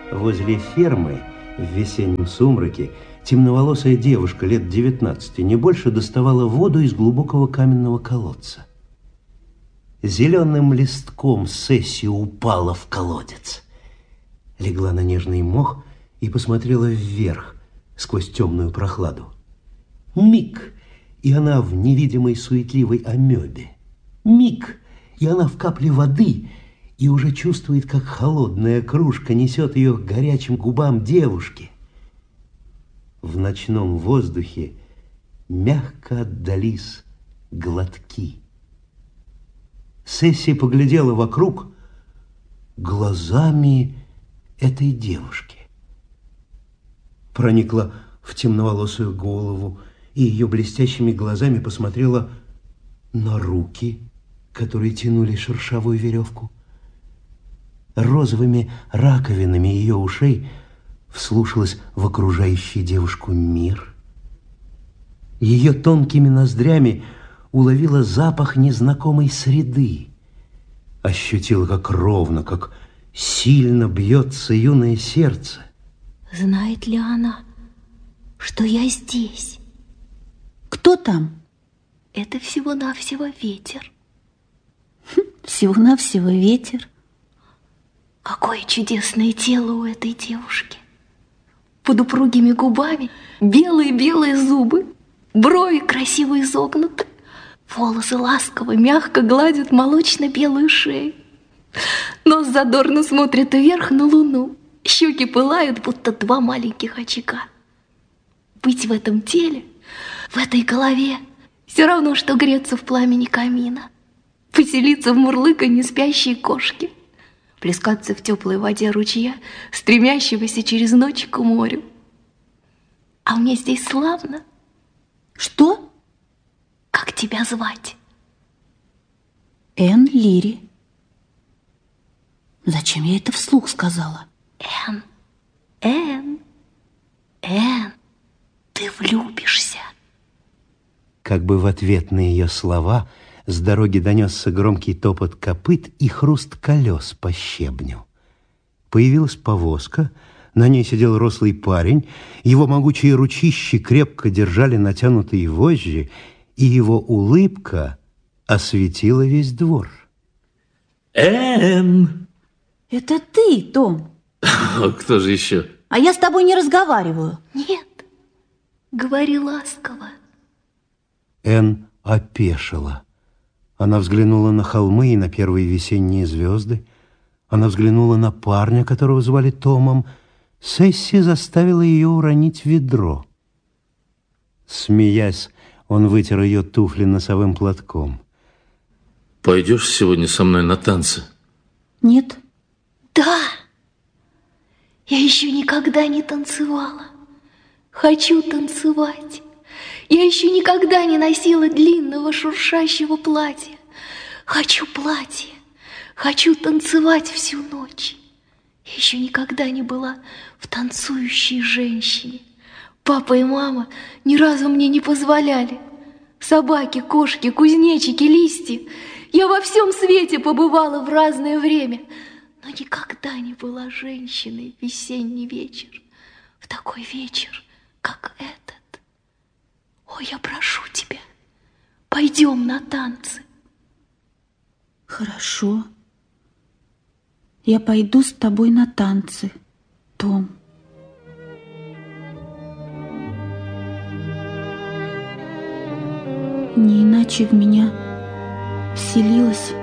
Возле фермы в весеннем сумраке темноволосая девушка лет 19, не больше, доставала воду из глубокого каменного колодца. Зеленым листком Сесси упала в колодец. Легла на нежный мох и посмотрела вверх сквозь темную прохладу. Миг, и она в невидимой суетливой амебе. Миг, и она в капле воды, и уже чувствует, как холодная кружка несет ее к горячим губам девушки. В ночном воздухе мягко отдались глотки. Сесси поглядела вокруг глазами этой девушки. Проникла в темноволосую голову и ее блестящими глазами посмотрела на руки, которые тянули шершавую веревку. Розовыми раковинами ее ушей вслушалась в окружающий девушку мир. Ее тонкими ноздрями уловила запах незнакомой среды. Ощутила, как ровно, как сильно бьется юное сердце. Знает ли она, что я здесь? Кто там? Это всего-навсего ветер. Всего-навсего ветер. Какое чудесное тело у этой девушки. Под упругими губами белые-белые зубы, брови красиво изогнуты, волосы ласково, мягко гладят молочно-белую шею. Нос задорно смотрит вверх на луну, щеки пылают, будто два маленьких очага. Быть в этом теле, в этой голове, все равно, что греться в пламени камина, поселиться в мурлыканье спящей кошки, плескаться в теплой воде ручья, стремящегося через ночь к морю. А мне здесь славно. Что? Как тебя звать? Энн Лири. Зачем я это вслух сказала? Энн, ты влюбишься. Как бы в ответ на ее слова с дороги донесся громкий топот копыт и хруст колес по щебню. Появилась повозка, на ней сидел рослый парень, его могучие ручищи крепко держали натянутые вожжи, и его улыбка осветила весь двор. Энн! Это ты, Том. Кто же еще? А я с тобой не разговариваю. Нет, говори ласково. Энн опешила. Она взглянула на холмы и на первые весенние звезды. Она взглянула на парня, которого звали Томом. Сесси заставила ее уронить ведро. Смеясь, он вытер ее туфли носовым платком. Пойдешь сегодня со мной на танцы? Нет. Да, я еще никогда не танцевала. Хочу танцевать. Я еще никогда не носила длинного шуршащего платья. Хочу платье. Хочу танцевать всю ночь. Я еще никогда не была в танцующей женщине. Папа и мама ни разу мне не позволяли. Собаки, кошки, кузнечики, листья. Я во всем свете побывала в разное время, но никогда не была женщиной в весенний вечер, в такой вечер, как этот. Ой, я прошу тебя, пойдем на танцы. Хорошо. Я пойду с тобой на танцы, Том. Не иначе в меня вселилась